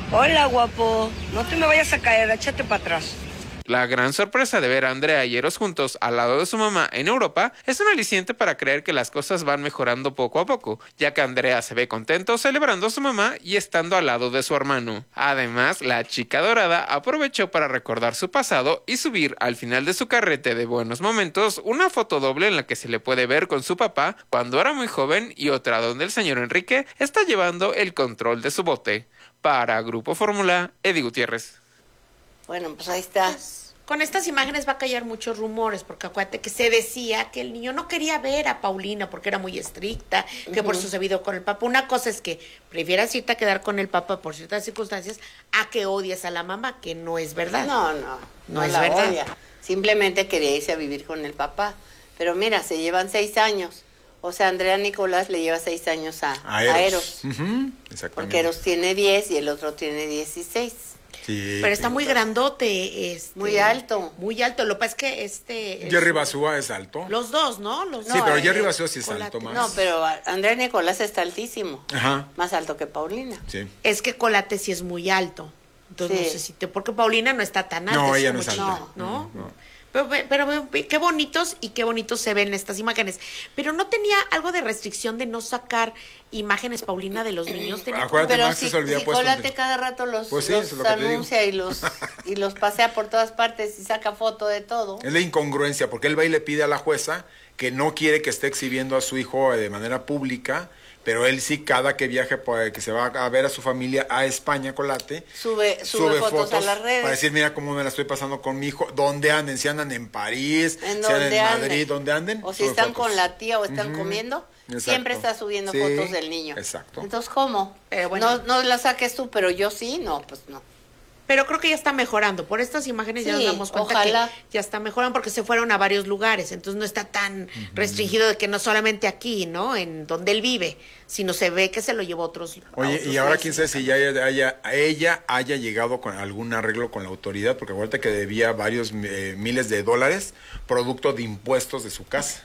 Hola, guapo. No te me vayas a caer, échate para atrás. La gran sorpresa de ver a Andrea y Eros juntos al lado de su mamá en Europa es un aliciente para creer que las cosas van mejorando poco a poco, ya que Andrea se ve contento celebrando a su mamá y estando al lado de su hermano. Además, la chica dorada aprovechó para recordar su pasado y subir al final de su carrete de buenos momentos una foto doble en la que se le puede ver con su papá cuando era muy joven y otra donde el señor Enrique está llevando el control de su bote. Para Grupo Fórmula, Eddie Gutiérrez. Bueno, pues ahí está. Pues, con estas imágenes va a callar muchos rumores, porque acuérdate que se decía que el niño no quería ver a Paulina porque era muy estricta, que por eso se vio con el papá. Una cosa es que prefieras irte a quedar con el papá por ciertas circunstancias a que odies a la mamá, que no es verdad. No es la verdad. odia. Simplemente quería irse a vivir con el papá. Pero mira, se llevan 6 años. O sea, Andrea Nicolás le lleva 6 años a Eros. Exactamente. Porque Eros tiene 10 y el otro tiene 16. Sí, Pero está muy grandote. Muy alto. Muy alto. Lo que pasa es que Jerry Basúa es alto. los dos, ¿no? Sí, pero Jerry Basúa sí es Colate. alto más. No, pero Andrea Nicolás está altísimo. Ajá. Más alto que Paulina. Sí. Es que Colate sí es muy alto. Entonces Sí. no sé si porque Paulina no está tan alta. No, es ella como no es chiquita, alta. ¿no? No. Pero qué bonitos y qué bonitos se ven estas imágenes. Pero no tenía algo de restricción de no sacar imágenes, Paulina, de los niños. Acuérdate, Pero Max si, se olvida si puesto. Colate cada rato los, Pues sí, eso es lo que te digo. anuncia y los pasea por todas partes y saca foto de todo. Es la incongruencia, porque él va y le pide a la jueza que no quiere que esté exhibiendo a su hijo de manera pública, pero él sí, cada que viaje, que se va a ver a su familia a España, Colate, Sube fotos a las redes. para decir, mira cómo me la estoy pasando con mi hijo, dónde anden, si andan en París, En si andan donde en anden. Madrid, dónde anden. O si sube están fotos. con la tía o están comiendo, Exacto. siempre está subiendo Sí, fotos del niño. exacto. Entonces, ¿cómo? Pero bueno. No la saques tú, pero yo sí, no, pues no. Pero creo que ya está mejorando. Por estas imágenes ya nos Sí, damos cuenta ojalá. que ya está mejorando porque se fueron a varios lugares. Entonces no está tan restringido de que no solamente aquí, ¿no? En donde él vive, sino se ve que se lo llevó a otros. Oye, y ahora quién sabe si ya ella haya llegado con algún arreglo con la autoridad, porque acuérdate que debía varios miles de dólares producto de impuestos de su casa.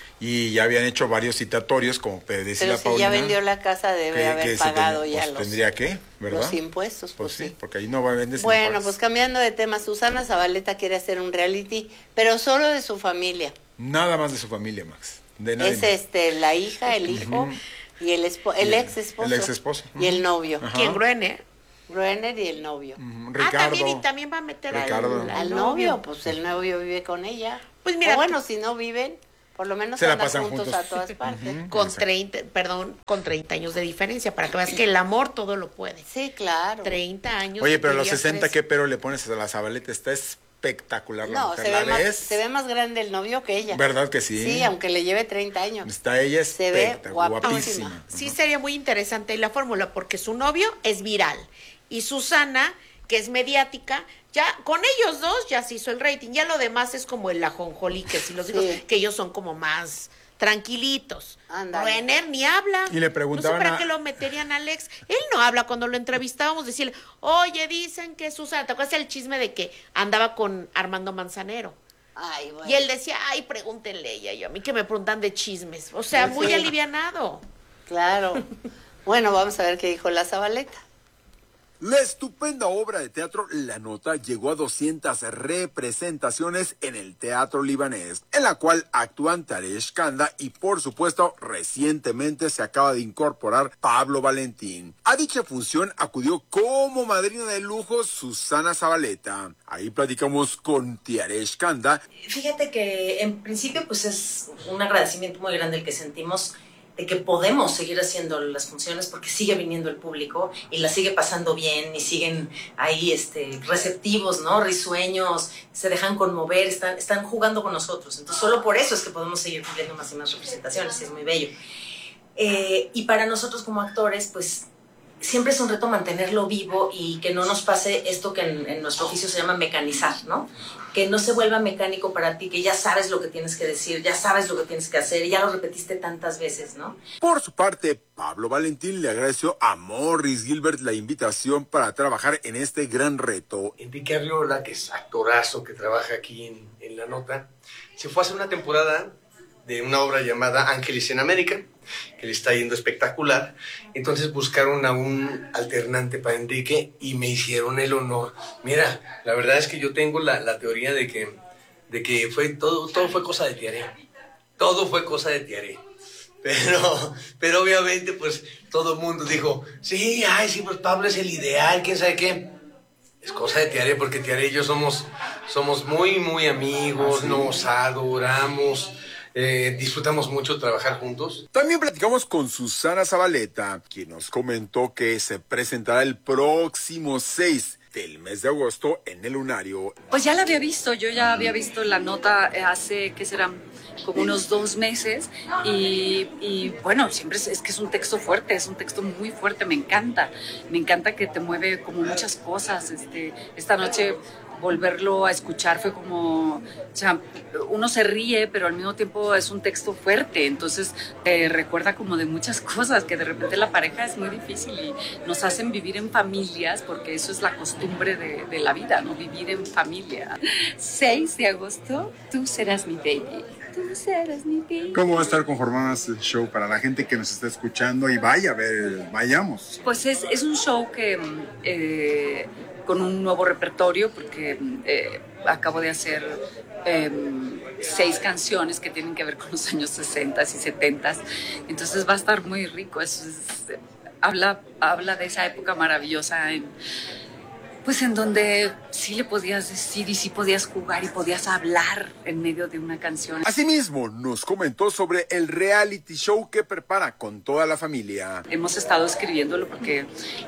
Y ya habían hecho varios citatorios, como decía Pero la si Paulina. ya vendió la casa, debe haber pagado ya pues tendría que, ¿verdad? los impuestos. Pues sí, porque ahí no va a vender. Bueno, pues cambiando de tema, Susana Zabaleta quiere hacer un reality, pero solo de su familia. Nada más de su familia, Max. De nadie Es más. la hija, el hijo y el ex esposo. El ex esposo. Y el novio. Ajá. ¿Quién? Gruener. Gruener y el novio. Ricardo. También va a meter Ricardo. Al novio, pues el novio vive con ella. Pues mira, o bueno, si no viven, por lo menos Se la andan pasan juntos juntos. a todas partes. con 30 años de diferencia, para que veas que el amor todo lo puede. Sí, claro. 30 años. Oye, que pero a los vivías 60, tres. ¿qué pero le pones a la Zabaleta? Está espectacular la No, mujer. se ¿La ve, ves? se ve más grande el novio que ella. ¿Verdad que sí? Sí, aunque le lleve 30 años. Está ella Se ve espectacular, guapísima. guapísima. Sí, sería muy interesante la fórmula, porque su novio es viral y Susana, que es mediática, ya con ellos dos ya se hizo el rating. Ya lo demás es como el ajonjolí, que si los hijos, Sí. que ellos son como más tranquilitos. Ándale. Ruener ni habla. Y le preguntaban no sé para a- qué lo meterían a Alex. Él no habla. Cuando lo entrevistábamos, decirle, oye, dicen que Susana, ¿te acuerdas el chisme de que andaba con Armando Manzanero? Ay, bueno. Y él decía, ay, pregúntenle ella, yo a mí que me preguntan de chismes. O sea, Pues muy sí. alivianado. Claro. Bueno, vamos a ver qué dijo la Zabaleta. La estupenda obra de teatro La Nota llegó a 200 representaciones en el Teatro Libanés, en la cual actúan Taresh Kanda y, por supuesto, recientemente se acaba de incorporar Pablo Valentín. A dicha función acudió como madrina de lujo Susana Zabaleta. Ahí platicamos con Taresh Kanda. Fíjate que en principio pues es un agradecimiento muy grande el que sentimos de que podemos seguir haciendo las funciones porque sigue viniendo el público y la sigue pasando bien y siguen ahí receptivos, ¿no? Risueños, se dejan conmover, están jugando con nosotros. Entonces solo por eso es que podemos seguir cumpliendo más y más representaciones y es muy bello. Y para nosotros como actores, pues siempre es un reto mantenerlo vivo y que no nos pase esto que en nuestro oficio se llama mecanizar, ¿no? Que no se vuelva mecánico para ti, que ya sabes lo que tienes que decir, ya sabes lo que tienes que hacer, y ya lo repetiste tantas veces, ¿no? Por su parte, Pablo Valentín le agradeció a Morris Gilbert la invitación para trabajar en este gran reto. Enrique Arriola, que es actorazo, que trabaja aquí en La Nota, se fue a hacer una temporada de una obra llamada Ángeles en América, que le está yendo espectacular. Entonces buscaron a un alternante para Enrique y me hicieron el honor. Mira, la verdad es que yo tengo la teoría de que fue todo fue cosa de Tiaré. Todo fue cosa de Tiaré. Pero obviamente pues todo el mundo dijo, sí, pues Pablo es el ideal, quién sabe qué. Es cosa de Tiaré, porque Tiaré y yo somos muy, muy amigos, nos adoramos, disfrutamos mucho trabajar juntos. También platicamos con Susana Zabaleta, quien nos comentó que se presentará el próximo 6 del mes de agosto en el Lunario. Pues ya la había visto, yo ya había visto la nota hace, ¿qué serán? Como unos 2 meses y bueno, siempre es que es un texto fuerte, es un texto muy fuerte, me encanta que te mueve como muchas cosas. Esta noche volverlo a escuchar fue como, o sea, uno se ríe, pero al mismo tiempo es un texto fuerte, entonces te recuerda como de muchas cosas, que de repente la pareja es muy difícil y nos hacen vivir en familias, porque eso es la costumbre de la vida, ¿no? Vivir en familia. 6 de agosto, tú serás mi baby. Tú serás mi baby. ¿Cómo va a estar conformado este show para la gente que nos está escuchando y vaya a ver, vayamos? Pues es un show que con un nuevo repertorio, porque acabo de hacer 6 canciones que tienen que ver con los años 60 y 70, entonces va a estar muy rico. Habla de esa época maravillosa pues en donde sí le podías decir y sí podías jugar y podías hablar en medio de una canción. Asimismo, nos comentó sobre el reality show que prepara con toda la familia. Hemos estado escribiéndolo porque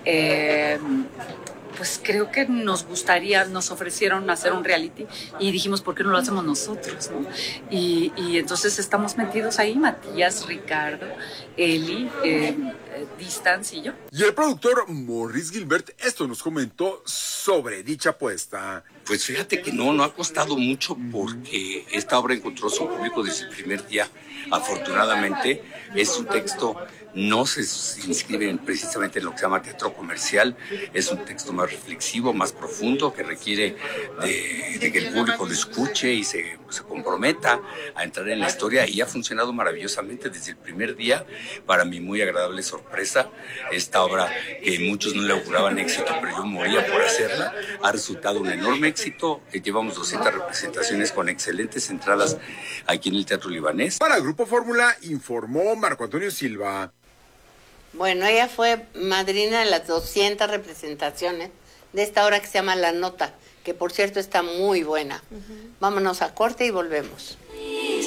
pues creo que nos ofrecieron hacer un reality y dijimos, ¿por qué no lo hacemos nosotros, no? Y entonces estamos metidos ahí, Matías, Ricardo, Eli, Distance y yo. Y el productor Maurice Gilbert esto nos comentó sobre dicha apuesta. Pues fíjate que no ha costado mucho, porque esta obra encontró su público desde el primer día. Afortunadamente es un texto, no se inscribe precisamente en lo que se llama teatro comercial, es un texto más reflexivo, más profundo, que requiere de que el público lo escuche y se comprometa a entrar en la historia, y ha funcionado maravillosamente desde el primer día. Para mí muy agradable sorpresa, esta obra que muchos no le auguraban éxito, pero yo moría por hacerla, ha resultado un enorme éxito. Llevamos 200 representaciones con excelentes entradas aquí en el Teatro Libanés. Para el Grupo Fórmula informó Marco Antonio Silva. Bueno, ella fue madrina de las 200 representaciones de esta obra que se llama La Nota, que por cierto está muy buena. Vámonos a corte y volvemos.